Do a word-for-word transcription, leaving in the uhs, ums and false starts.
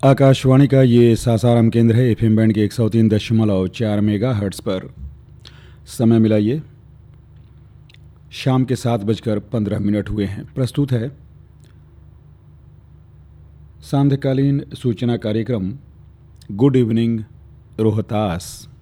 आकाशवाणी का ये सासाराम केंद्र है। एफएम बैंड के एक सौ तीन दशमलव चार मेगा हर्ट्स पर। समय मिलाइए, शाम के सात बजकर पंद्रह मिनट हुए हैं। प्रस्तुत है सांध्यकालीन सूचना कार्यक्रम गुड इवनिंग रोहतास।